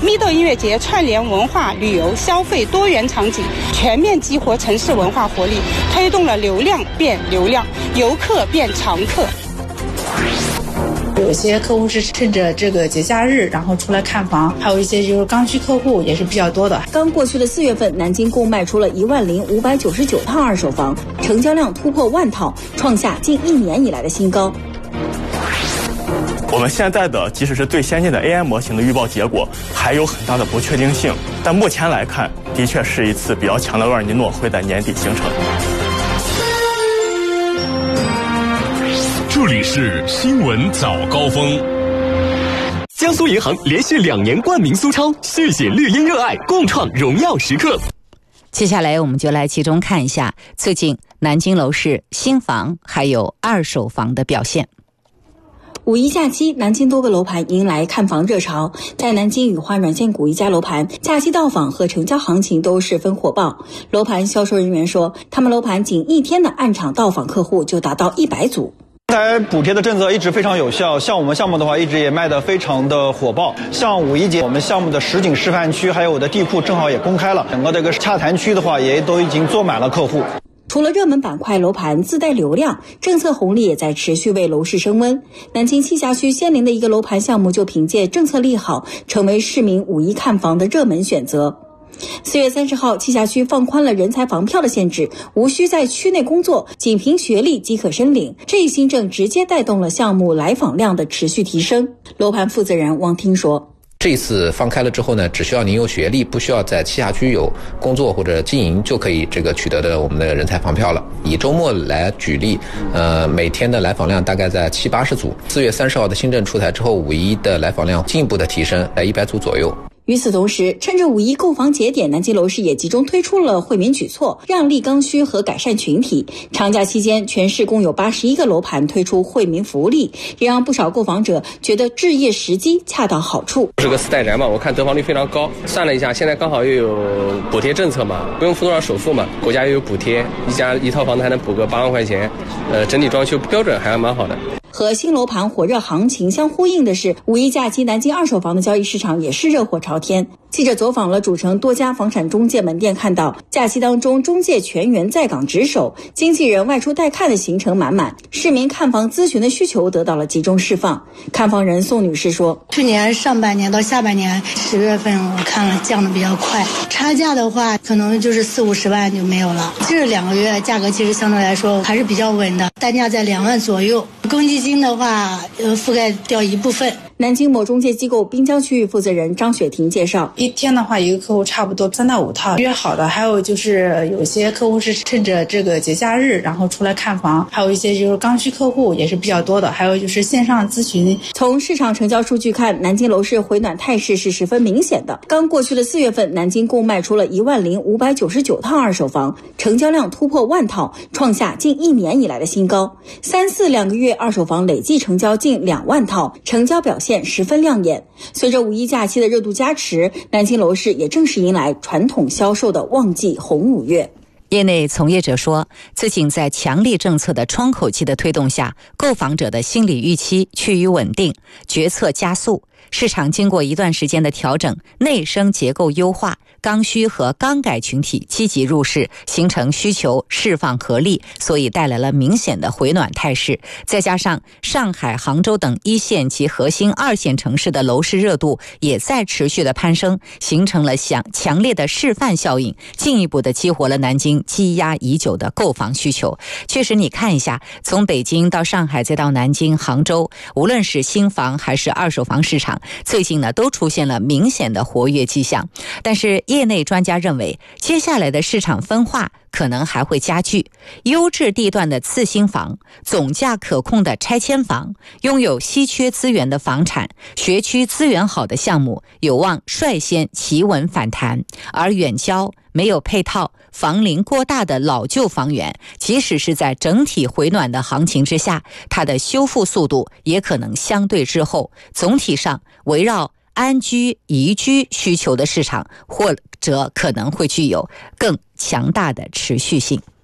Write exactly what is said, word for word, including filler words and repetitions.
Mido 音乐节串联文化、旅游、消费多元场景，全面激活城市文化活力，推动了流量变流量，游客变常客。 有些客户是趁着这个节假日然后出来看房，还有一些就是刚需客户也是比较多的。 刚过去的四月份，南京共卖出了一万零五百九十九套二手房，成交量突破万套，创下近一年以来的新高。 我们现在的即使是最先进的 A I 模型的预报结果还有很大的不确定性，但目前来看，的确是一次比较强的厄尔尼诺会在年底形成。 这里是新闻早高峰。江苏银行连续两年冠名苏超，续写绿茵热爱，共创荣耀时刻。 接下来我们就来集中看一下最近南京楼市新房还有二手房的表现。 五一假期，南京多个楼盘迎来看房热潮。在南京雨花软件谷一家楼盘，假期到访和成交行情都十分火爆。楼盘销售人员说，他们楼盘仅一天的暗场到访客户就达到一百组。 平台补贴的政策一直非常有效，像我们项目的话，一直也卖得非常的火爆。像五一节，我们项目的实景示范区还有我的地库正好也公开了，整个这个洽谈区的话，也都已经坐满了客户。 除了热门板块楼盘自带流量，政策红利也在持续为楼市升温。南京栖霞区仙林的一个楼盘项目就凭借政策利好，成为市民五一看房的热门选择。四月三十号，栖霞区放宽了人才房票的限制，无需在区内工作，仅凭学历即可申领。这一新政直接带动了项目来访量的持续提升。楼盘负责人汪听说， 这次放开了之后呢，只需要您有学历，不需要在栖霞区有工作或者经营，就可以这个取得的我们的人才房票了。以周末来举例，呃，每天的来访量大概在七八十组。四月三十号的新政出台之后，五一的来访量进一步的提升，在一百组左右。 与此同时，趁着五一购房节点，南京楼市也集中推出了惠民举措，让利刚需和改善群体。长假期间，全市共有八十一个楼盘推出惠民福利，也让不少购房者觉得置业时机恰到好处。 是个四代宅嘛，我看得房率非常高，算了一下，现在刚好又有补贴政策嘛，不用付多少首付嘛，国家又有补贴，一家一套房子还能补个八万块钱，呃，整体装修标准还蛮好的。 和新楼盘火热行情相呼应的是，五一假期南京二手房的交易市场也是热火朝天。记者走访了主城多家房产中介门店，看到假期当中中介全员在岗值守，经纪人外出带看的行程满满，市民看房咨询的需求得到了集中释放。看房人宋女士说， 去年上半年到下半年十月份我看了降得比较快，差价的话可能就是四五十万就没有了。这两个月价格其实相对来说还是比较稳的，单价在两万左右，公积金的话呃覆盖掉一部分。 南京某中介机构滨江区域负责人张雪婷介绍， 一天的话一个客户差不多三到五套约好的，还有就是有些客户是趁着这个节假日然后出来看房，还有一些就是刚需客户也是比较多的，还有就是线上咨询。 从市场成交数据看，南京楼市回暖态势是十分明显的。刚过去的四月份，南京共卖出了一万零五百九十九套二手房，成交量突破万套，创下近一年以来的新高。三四两个月二手房累计成交近两万套，成交表现十分亮眼。随着五一假期的热度加持，南京楼市也正式迎来传统销售的旺季红五月。 业内从业者说，最近在强力政策的窗口期的推动下，购房者的心理预期趋于稳定，决策加速。市场经过一段时间的调整，内生结构优化，刚需和刚改群体积极入市，形成需求释放合力，所以带来了明显的回暖态势。再加上上海、杭州等一线及核心二线城市的楼市热度也在持续的攀升，形成了强强烈的示范效应，进一步的激活了南京积压已久的购房需求。确实，你看一下，从北京到上海再到南京、杭州，无论是新房还是二手房市场，最近呢都出现了明显的活跃迹象。但是业内专家认为，接下来的市场分化可能还会加剧。优质地段的次新房、总价可控的拆迁房、拥有稀缺资源的房产、学区资源好的项目有望率先企稳反弹，而远郊没有配套、房龄过大的老旧房源，即使是在整体回暖的行情之下，它的修复速度也可能相对滞后。总体上，围绕安居宜居需求的市场，或者可能会具有更强大的持续性。